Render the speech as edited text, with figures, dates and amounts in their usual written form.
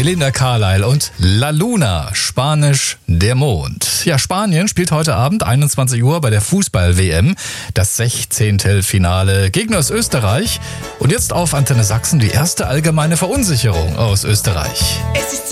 Belinda Carlisle und La Luna, Spanisch der Mond. Ja, Spanien spielt heute Abend 21 Uhr bei der Fußball-WM das 16. Finale. Gegner ist Österreich. Und jetzt auf Antenne Sachsen die erste allgemeine Verunsicherung aus Österreich. Es ist